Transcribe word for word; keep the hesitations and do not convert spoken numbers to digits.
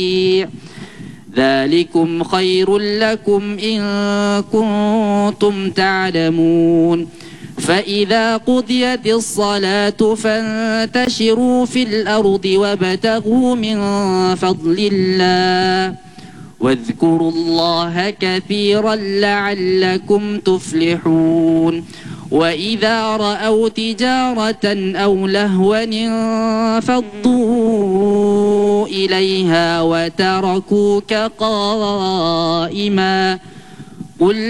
ذلكم خير لكم إن كنتم تعلمون فإذا قضيت الصلاة فانتشروا في الأرض وابتغوا من فضل الله واذكروا الله كثيرا لعلكم تفلحون وإذا رأوا تجارة أو لهوا انفضوا إليها وتركوك قائما قل